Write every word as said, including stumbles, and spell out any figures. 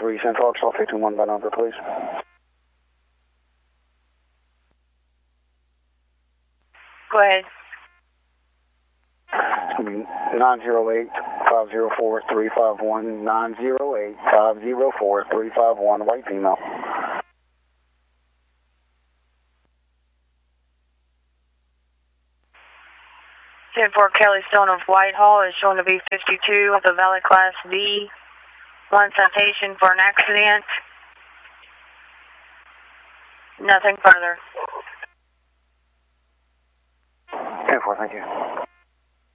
three Central, X L fifty one by number, please. Go ahead. It's going to be nine zero eight, five zero four, three five one, nine zero eight, five zero four, three five one, white female. ten four Kelly Stone of Whitehall is shown to be fifty-two with a valid class D. One citation for an accident. Nothing further. ten four, thank you.